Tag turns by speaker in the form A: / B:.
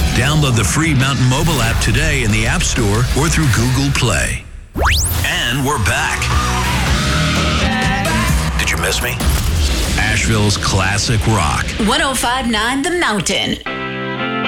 A: Download the free Mountain Mobile app today in the App Store or through Google Play. And we're back. Did you miss me? Asheville's classic rock.
B: 105.9 The Mountain.